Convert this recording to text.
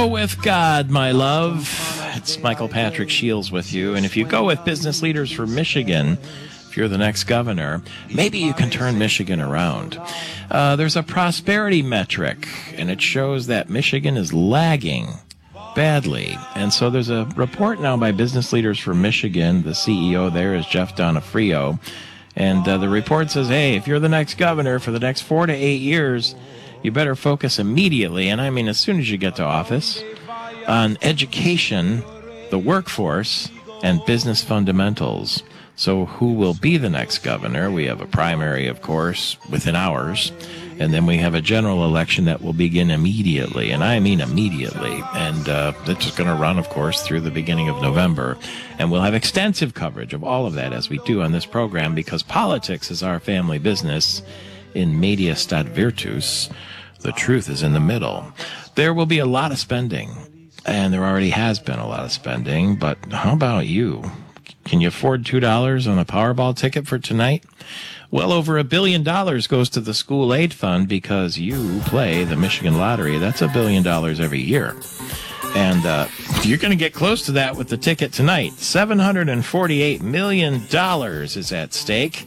With God, my love. It's Michael Patrick Shields with you. And if you go with Business Leaders for Michigan, if you're the next governor, maybe you can turn Michigan around. There's a prosperity metric, and it shows that Michigan is lagging badly. And so there's a report now by Business Leaders for Michigan. The CEO there is Jeff Donofrio. And the report says, hey, if you're the next governor for the next 4 to 8 years, you better focus immediately, and I mean as soon as you get to office, on education, the workforce, and business fundamentals. So who will be the next governor? We have a primary, of course, within hours, and then we have a general election that will begin immediately, and I mean immediately. And that's just going to run, of course, through the beginning of November. And we'll have extensive coverage of all of that as we do on this program, because politics is our family business. In media stat virtus, the truth is in the middle. There will be a lot of spending, and there already has been a lot of spending, but how about you? Can you afford $2 on a Powerball ticket for tonight? Well over $1 billion goes to the school aid fund because you play the Michigan lottery. That's $1 billion every year. And you're going to get close to that with the ticket tonight. $748 million is at stake.